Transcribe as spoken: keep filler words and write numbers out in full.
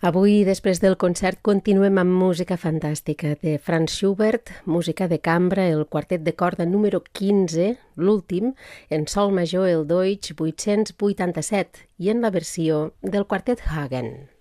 Avui, després del concert, continuem amb música fantàstica de Franz Schubert, música de cambra, el quartet de corda número quinze, l'últim, en sol major el Deutsch vuit-cents vuitanta-set i en la versió del quartet Hagen.